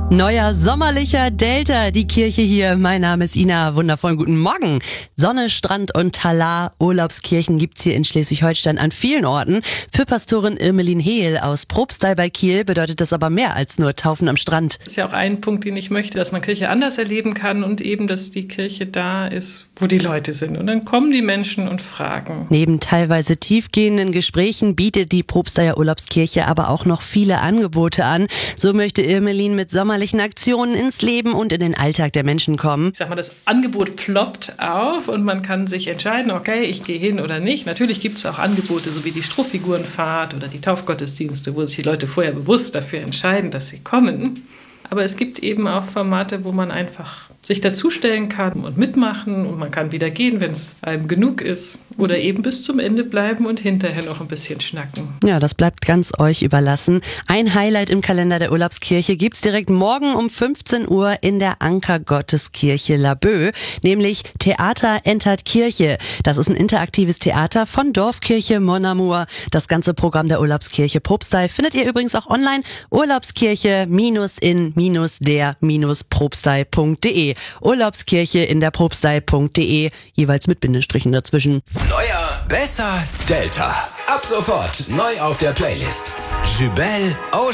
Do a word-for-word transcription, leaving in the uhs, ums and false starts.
Neuer sommerlicher Delta, die Kirche hier. Mein Name ist Ina, wundervollen guten Morgen. Sonne, Strand und Talar, Urlaubskirchen gibt's hier in Schleswig-Holstein an vielen Orten. Für Pastorin Irmelin Hehl aus Probstei bei Kiel bedeutet das aber mehr als nur Taufen am Strand. Das ist ja auch ein Punkt, den ich möchte, dass man Kirche anders erleben kann und eben, dass die Kirche da ist, wo die Leute sind. Und dann kommen die Menschen und fragen. Neben teilweise tiefgehenden Gesprächen bietet die Probsteier Urlaubskirche aber auch noch viele Angebote an. So möchte Irmelin mit sommerlichen Aktionen ins Leben und in den Alltag der Menschen kommen. Ich sag mal, das Angebot ploppt auf und man kann sich entscheiden, okay, ich gehe hin oder nicht. Natürlich gibt es auch Angebote, so wie die Strohfigurenfahrt oder die Taufgottesdienste, wo sich die Leute vorher bewusst dafür entscheiden, dass sie kommen. Aber es gibt eben auch Formate, wo man einfach sich dazustellen kann und mitmachen und man kann wieder gehen, wenn es einem genug ist, oder eben bis zum Ende bleiben und hinterher noch ein bisschen schnacken. Ja, das bleibt ganz euch überlassen. Ein Highlight im Kalender der Urlaubskirche gibt's direkt morgen um fünfzehn Uhr in der Ankergotteskirche Laboe, nämlich Theater entert Kirche. Das ist ein interaktives Theater von Dorfkirche Mon Amour. Das ganze Programm der Urlaubskirche Probstei findet ihr übrigens auch online, urlaubskirche in der probstei punkt de. Urlaubskirche in der probstei punkt de, jeweils mit Bindestrichen dazwischen. Neuer, besser, Delta. Ab sofort neu auf der Playlist. Jubel